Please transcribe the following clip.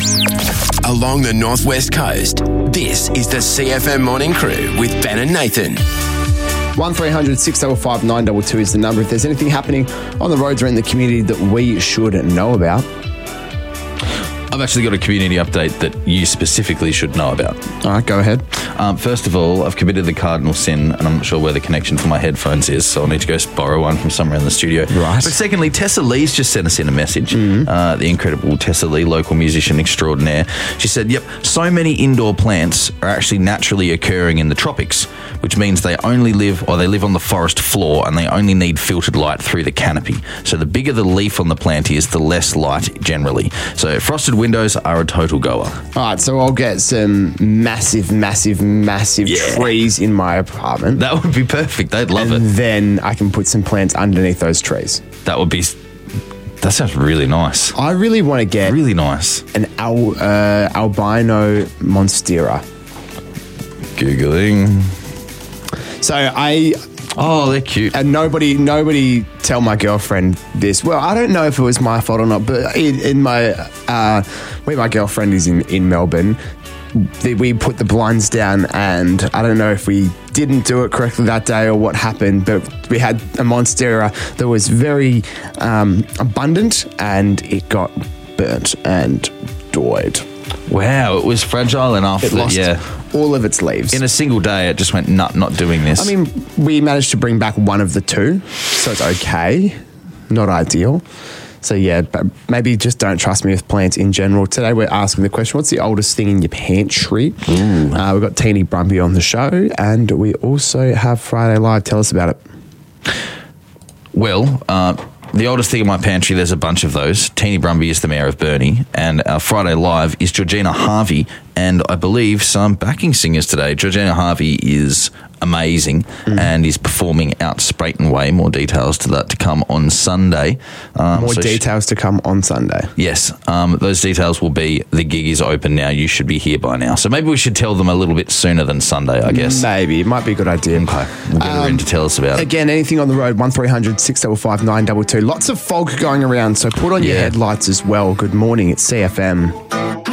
Along the northwest coast, this is the CFM Morning Crew with Ben and Nathan. 1300 655 922 is the number. If there's anything happening on the roads or in the community that we should know about. I've actually got a community update that you specifically should know about. All right, go ahead. First of all, I've committed the cardinal sin, and I'm not sure where the connection for my headphones is, so I'll need to go borrow one from somewhere in the studio. Right. But secondly, Tessa Lee's just sent us in a message. The incredible Tessa Lee, local musician extraordinaire. She said, yep, so many indoor plants are actually naturally occurring in the tropics, which means they live on the forest floor, and they only need filtered light through the canopy. So the bigger the leaf on the plant is, the less light generally. So frosted windows are a total goer. All right, so I'll get some massive trees in my apartment. That would be perfect. They'd love and it. then I can put some plants underneath those trees. That sounds really nice. I really want to get Really nice. an albino monstera. Googling. So Oh, they're cute. and nobody tell my girlfriend this. Well, I don't know if it was my fault or not, but in my where my girlfriend is in Melbourne, we put the blinds down, and I don't know if we didn't do it correctly that day or what happened, but we had a monstera that was very abundant, and it got burnt and died. Wow, it was fragile enough It lost yeah. all of its leaves. In a single day, it just went, not doing this. I mean, we managed to bring back one of the two, so it's okay. Not ideal. So, yeah, but maybe just don't trust me with plants in general. Today, we're asking the question, what's the oldest thing in your pantry? We've got Teeny Brumby on the show, and we also have Friday Live. Tell us about it. Well, the oldest thing in my pantry, there's a bunch of those. Teeny Brumby is the mayor of Burnie, and our Friday Live is Georgina Harvey, and I believe some backing singers today. Georgina Harvey is amazing and is performing out Sprayton Way. More details to that to come on Sunday. More details to come on Sunday. Yes, those details will be, the gig is open now. You should be here by now. So maybe we should tell them a little bit sooner than Sunday, I guess. Maybe. It might be a good idea. Okay, we'll get her in to tell us about it. Again, anything on the road, 1300 655 922. Lots of fog going around, so put on your Yeah. headlights as well. Good morning, it's CFM.